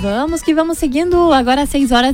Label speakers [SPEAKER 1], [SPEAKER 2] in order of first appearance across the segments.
[SPEAKER 1] Vamos que vamos seguindo, agora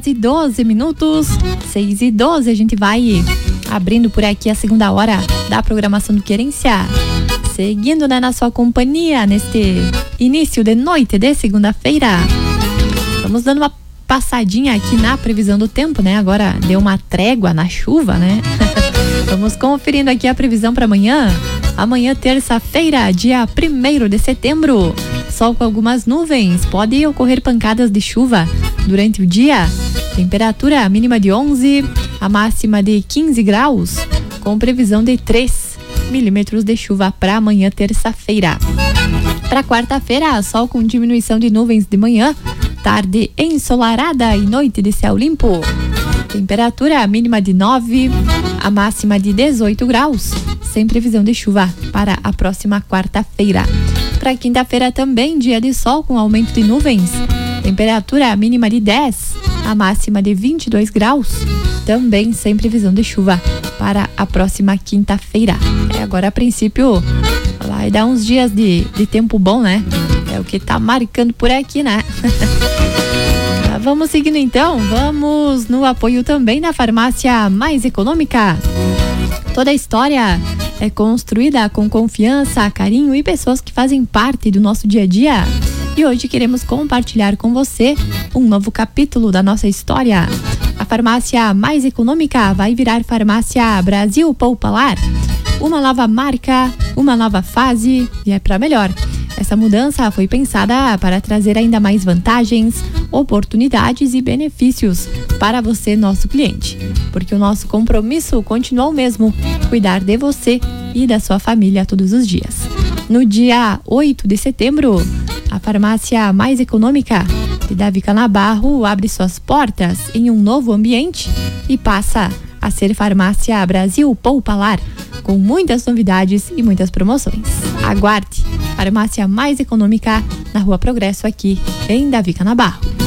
[SPEAKER 1] 6h12. 6h12, a gente vai abrindo por aqui a segunda hora da programação do Querência. Seguindo, né, na sua companhia neste início de noite de segunda-feira. Vamos dando uma passadinha aqui na previsão do tempo, né? Agora deu uma trégua na chuva, né? Vamos conferindo aqui a previsão para amanhã. Amanhã, terça-feira, dia 1º de setembro. Sol com algumas nuvens, pode ocorrer pancadas de chuva durante o dia. Temperatura mínima de 11, a máxima de 15 graus, com previsão de 3 milímetros de chuva para amanhã, terça-feira. Para quarta-feira, sol com diminuição de nuvens de manhã, tarde ensolarada e noite de céu limpo. Temperatura mínima de 9, a máxima de 18 graus, sem previsão de chuva para a próxima quarta-feira. Para quinta-feira também, dia de sol com aumento de nuvens. Temperatura mínima de 10, a máxima de 22 graus, também sem previsão de chuva para a próxima quinta-feira. Agora, a princípio, vai dar uns dias de tempo bom, né? É o que tá marcando por aqui, né? Vamos seguindo então, vamos no apoio também da Farmácia Mais Econômica. Toda a história é construída com confiança, carinho e pessoas que fazem parte do nosso dia a dia. E hoje queremos compartilhar com você um novo capítulo da nossa história. A Farmácia Mais Econômica vai virar Farmácia Brasil Poupalar. Uma nova marca, uma nova fase e é para melhor. Essa mudança foi pensada para trazer ainda mais vantagens, oportunidades e benefícios para você, nosso cliente. Porque o nosso compromisso continua o mesmo, cuidar de você e da sua família todos os dias. No dia 8 de setembro, a Farmácia Mais Econômica de Davi Canabarro abre suas portas em um novo ambiente e passa a ser Farmácia Brasil Poupalar, com muitas novidades e muitas promoções. Aguarde! Farmácia Mais Econômica na Rua Progresso, aqui em Davi Canabarro.